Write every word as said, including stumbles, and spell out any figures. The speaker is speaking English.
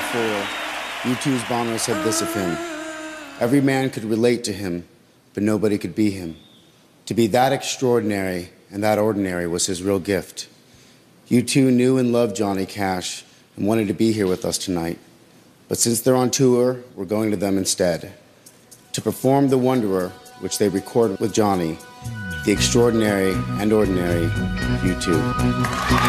U two's Bono said this of him: every man could relate to him, but nobody could be him. To be that extraordinary and that ordinary was his real gift. U two knew and loved Johnny Cash and wanted to be here with us tonight. But since they're on tour, we're going to them instead to perform The Wanderer, which they recorded with Johnny, the extraordinary and ordinary U two.